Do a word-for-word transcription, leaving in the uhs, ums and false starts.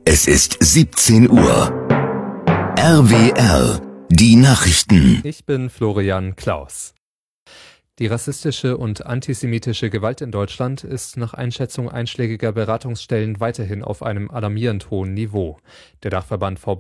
Es ist siebzehn Uhr. R W R, die Nachrichten. Ich bin Florian Klaus. Die rassistische und antisemitische Gewalt in Deutschland ist nach Einschätzung einschlägiger Beratungsstellen weiterhin auf einem alarmierend hohen Niveau. Der Dachverband V